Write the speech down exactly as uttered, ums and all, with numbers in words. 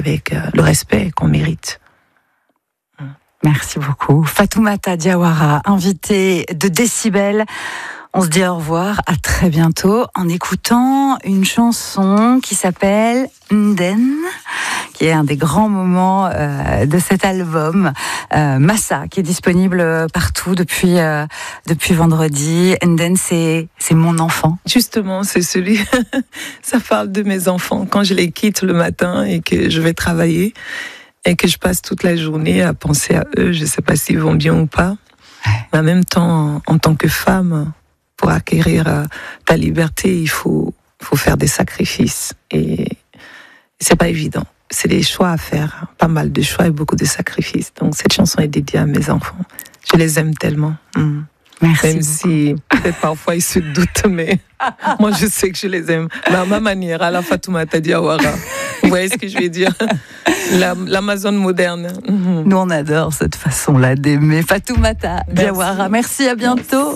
avec euh, le respect qu'on mérite. Merci beaucoup. Fatoumata Diawara, invitée de Décibel. On se dit au revoir, à très bientôt, en écoutant une chanson qui s'appelle Nden, qui est un des grands moments euh, de cet album, euh, Massa, qui est disponible partout depuis euh, depuis vendredi. Nden, c'est c'est mon enfant. Justement, c'est celui. Ça parle de mes enfants quand je les quitte le matin et que je vais travailler et que je passe toute la journée à penser à eux. Je ne sais pas s'ils vont bien ou pas. Ouais. Mais en même temps, en, en tant que femme, pour acquérir euh, ta liberté, il faut faut faire des sacrifices et c'est pas évident. C'est des choix à faire, pas mal de choix et beaucoup de sacrifices. Donc cette chanson est dédiée à mes enfants. Je les aime tellement. Mmh. Merci Même beaucoup. Si peut-être parfois ils se doutent, mais moi je sais que je les aime. Mais à ma manière, à la Fatoumata Diawara. Vous voyez ce que je vais dire? La, L'Amazone moderne. Nous on adore cette façon-là d'aimer. Fatoumata Diawara. Merci, à bientôt.